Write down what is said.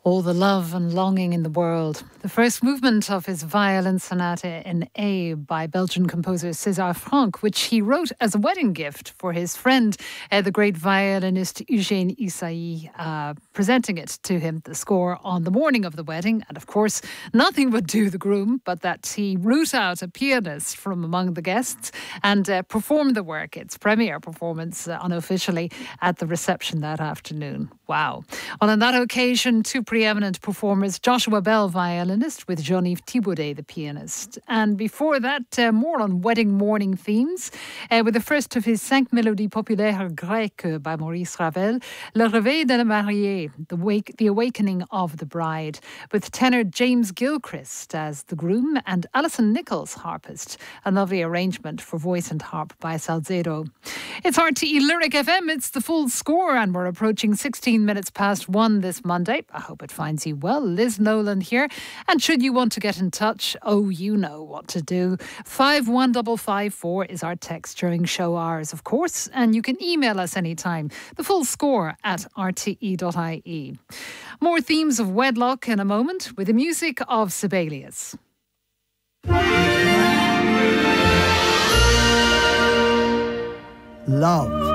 All the love and longing in the world. The first movement of his violin sonata in A by Belgian composer César Franck, which he wrote as a wedding gift for his friend, the great violinist Eugène Ysaÿe, presenting it to him, the score, on the morning of the wedding. And of course, nothing would do the groom but that he root out a pianist from among the guests and perform the work. Its premiere performance unofficially at the reception that afternoon. Wow. Well, on that occasion, two preeminent performers, Joshua Bell, violinist, with Jean-Yves Thibaudet, the pianist. And before that, more on wedding morning themes, with the first of his cinq mélodies populaires grecques by Maurice Ravel, Le Réveil de la Mariée, the Awakening of the Bride, with tenor James Gilchrist as the groom and Alison Nichols, harpist, a lovely arrangement for voice and harp by Salzedo. It's RTE Lyric FM, it's the full score, and we're approaching 16 minutes past 1 this Monday. I hope it finds you well. Liz Nolan here. And should you want to get in touch, you know what to do. 51554 is our text during show hours, of course. And you can email us anytime. The full score at rte.ie. More themes of wedlock in a moment with the music of Sibelius. Love.